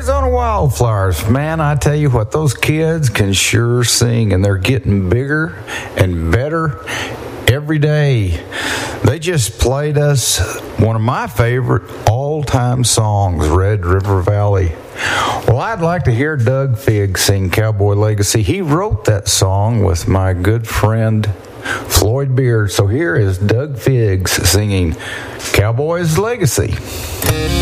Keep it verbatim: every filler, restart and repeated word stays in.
Arizona Wildflowers, man, I tell you what, those kids can sure sing, and they're getting bigger and better every day. They just played us one of my favorite all-time songs, Red River Valley. Well, I'd like to hear Doug Figg sing Cowboy Legacy. He wrote that song with my good friend Floyd Beard. So here is Doug Figg singing Cowboy's Legacy.